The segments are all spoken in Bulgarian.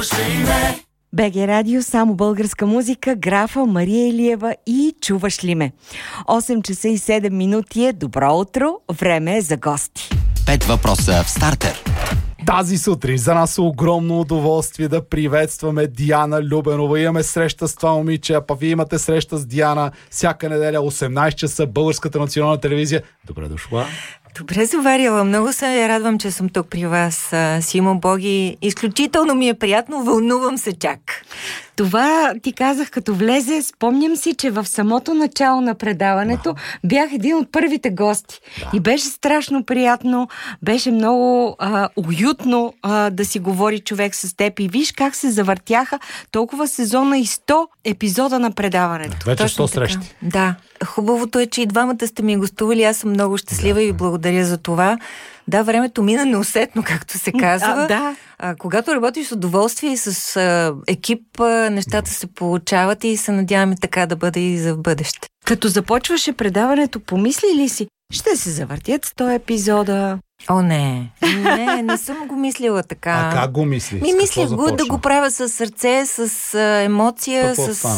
БГ Радио, само българска музика, графа Мария Илиева и Чуваш ли ме? 8 часа и 7 минути е добро утро, време е за гости. 5 въпроса в стартер. Тази сутрин за нас е огромно удоволствие да приветстваме Диана Любенова. Имаме среща с това момиче, а вие имате среща с Диана всяка неделя, 18 часа, Българската национална телевизия. Добре дошла. Добре заварила. Много се радвам, че съм тук при вас. Симо Боги, изключително ми е приятно, вълнувам се чак. Това ти казах като влезе. Спомням си, че в самото начало на предаването бях един от първите гости. И беше страшно приятно, беше много уютно да си говори човек с теб. И виж как се завъртяха толкова сезона и 100 епизода на предаването. Вече 100 срещи. Да. Хубавото е, че и двамата сте ми гостували. Аз съм много щастлива и ви благодаря за това. Да, времето мина неусетно, както се казва. Да. Когато работиш с удоволствие и с екип, нещата се получават и се надяваме така да бъде и за в бъдеще. Като започваше предаването, помисли ли си, ще се завъртят 100 епизода? О, не съм го мислила така. А как го мислиш? Мисля го да го правя с сърце, с емоция,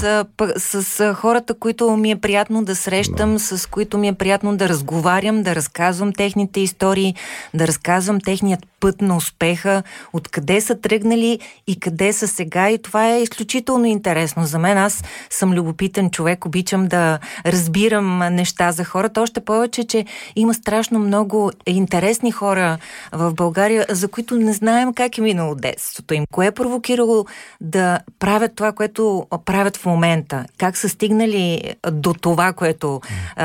с хората, които ми е приятно да срещам, с които ми е приятно да разговарям, да разказвам техните истории, да разказвам техният път на успеха, откъде са тръгнали и къде са сега, и това е изключително интересно за мен. Аз съм любопитен човек, обичам да разбирам неща за хората, още повече, че има страшно много интересни хора в България, за които не знаем как е минало детството им. Кое е провокирало да правят това, което правят в момента? Как са стигнали до това, което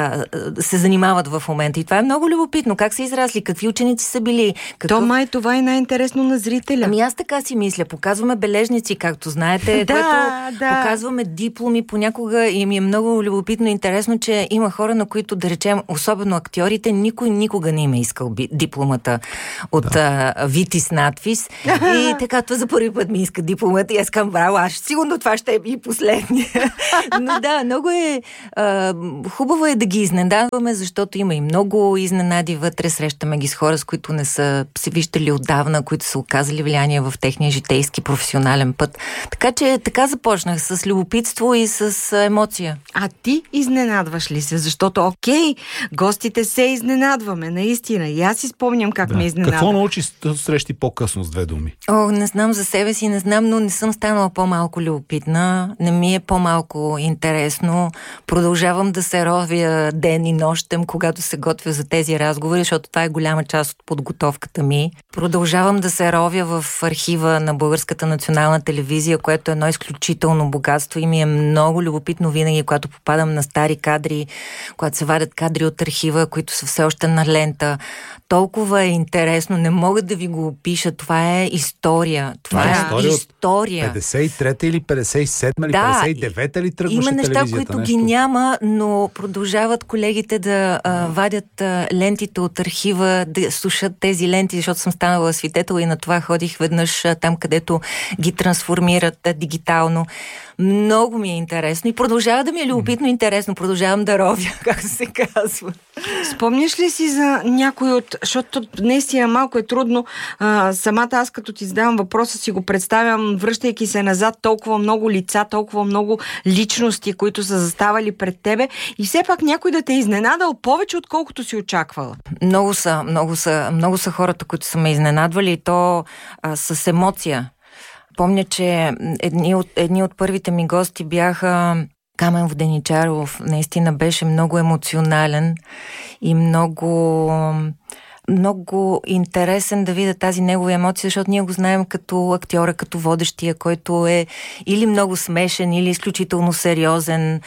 се занимават в момента? И това е много любопитно. Как са израсли? Какви ученици са били? Това е най-интересно на зрителя. Ами аз така си мисля. Показваме бележници, както знаете, показваме дипломи понякога, и ми е много любопитно и интересно, че има хора, на които, да речем, особено актьорите, никой никога не им е искал дипломата от Витис надпис. И така, това за първи път ми иска дипломата и аз казвам, браво, аз сигурно това ще е и последния. Но да, много е хубаво е да ги изненадваме, защото има и много изненади вътре. Срещаме ги с хора, с които не са се виждали отдавна, които са оказали влияние в техния житейски професионален път. Така че така започнах, с любопитство и с емоция. А ти изненадваш ли се? Защото, гостите се изненадваме, наистина. И аз си спомням как ме изненадва. Какво научи срещи по-късно с две думи? Не знам за себе си, не знам, но не съм станала по-малко любопитна. Не ми е по-малко интересно. Продължавам да се ровя ден и нощем, когато се готвя за тези разговори, защото това е голяма част от подготовката ми. Продължавам да се ровя в архива на Българската национална телевизия, което е едно изключително богатство и ми е много любопитно винаги, когато попадам на стари кадри, когато се вадят кадри от архива, които са все още на лента. Толкова е интересно, не мога да ви го опиша. Това е история. Това е история. 53-та или 57-та или 59-та ли тръгваше телевизията? Има неща, които ги няма, но продължават колегите да вадят лентите от архива, да слушат тези ленти, защото съм станала свидетел и на това ходих веднъж там, където ги трансформират дигитално. Много ми е интересно и продължава да ми е любопитно интересно. Продължавам да ровя, както се казва. Спомняш ли си за някой от... Защото наистина малко е трудно. Самата аз, като ти задавам въпроса, си го представям, връщайки се назад, толкова много лица, толкова много личности, които са заставали пред тебе и все пак някой да те е изненадал повече, отколкото си очаквала. Много са хората, които са ме изненадвали и то с емоция. Помня, че едни от първите ми гости бяха Камен Воденичаров. Наистина беше много емоционален и много интересен да видя тази негова емоция, защото ние го знаем като актьора, като водещия, който е или много смешен, или изключително сериозен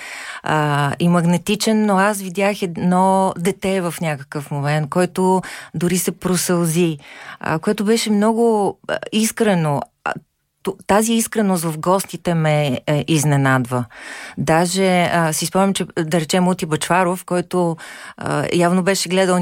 и магнетичен, но аз видях едно дете в някакъв момент, който дори се просълзи, което беше много искрено. Тази искреност в гостите ме изненадва. Даже си спомням, че да речем Ути Бъчваров, който явно беше гледал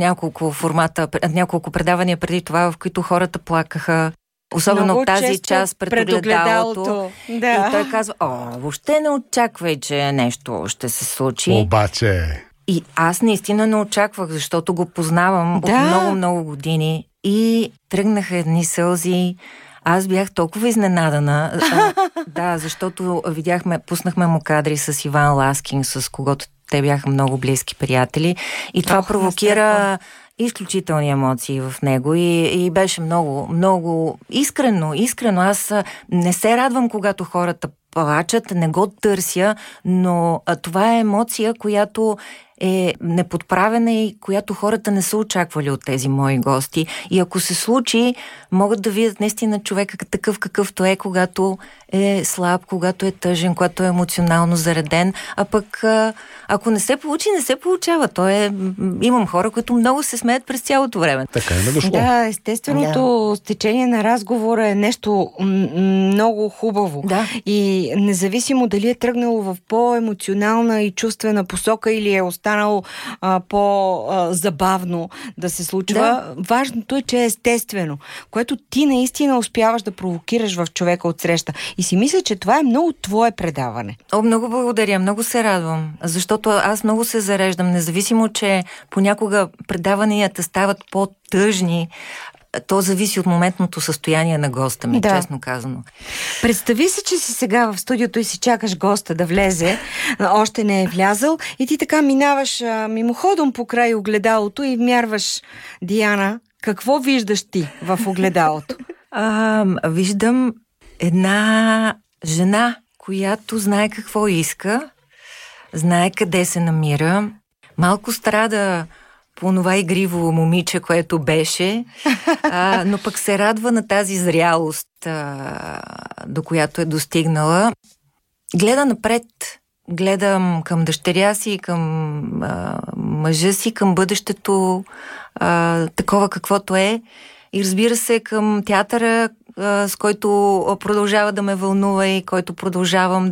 няколко предавания преди това, в които хората плакаха. Особено много тази част пред огледалото. Да. И той казва, въобще не очаквай, че нещо ще се случи. Обаче... И аз наистина не очаквах, защото го познавам от много-много години и тръгнаха едни сълзи. Аз бях толкова изненадана. Да, защото пуснахме му кадри с Иван Ласкин, с когото те бяха много близки приятели. И това провокира изключителни емоции в него и беше много, много искрено. Аз не се радвам, когато хората плачат, не го търся, но това е емоция, която е неподправена и която хората не са очаквали от тези мои гости. И ако се случи, могат да видят наистина човека такъв какъвто е, когато е слаб, когато е тъжен, когато е емоционално зареден, а пък ако не се получи, не се получава. Имам хора, които много се смеят през цялото време. Така е дошло. Да, естественото стечение на разговора е нещо много хубаво. Да. И независимо дали е тръгнало в по-емоционална и чувствена посока или е останало по-забавно да се случва, важното е, че е естествено, което ти наистина успяваш да провокираш в човека отсреща. И си мисля, че това е много твое предаване. Много благодаря, много се радвам, защото аз много се зареждам, независимо, че понякога предаванията стават по-тъжни. То зависи от моментното състояние на госта ми, честно казано. Представи си, че си сега в студиото и си чакаш госта да влезе, още не е влязъл и ти така минаваш мимоходом покрай огледалото и вмярваш Диана. Какво виждаш ти в огледалото? Виждам една жена, която знае какво иска, знае къде се намира, малко страда по това игриво момиче, което беше, но пък се радва на тази зрялост, до която е достигнала. Гледа напред, гледам към дъщеря си, към мъжа си, към бъдещето, такова каквото е. И разбира се, към театъра, с който продължава да ме вълнува и който продължавам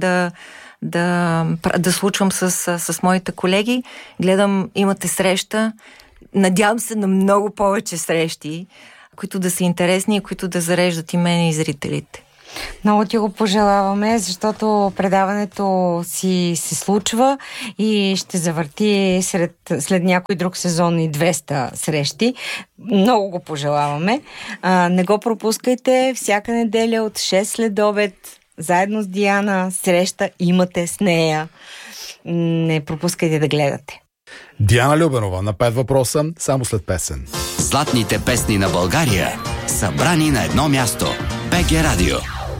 да случвам с моите колеги. Гледам, имате среща. Надявам се на много повече срещи, които да са интересни и които да зареждат и мен и зрителите. Много ти го пожелаваме, защото предаването си се случва и ще завърти след някой друг сезон и 200 срещи. Много го пожелаваме. Не го пропускайте. Всяка неделя от 6 след обед заедно с Диана среща имате с нея. Не пропускайте да гледате. Диана Любенова на 5 въпроса, само след песен. Златните песни на България, събрани на едно място. БГ Радио.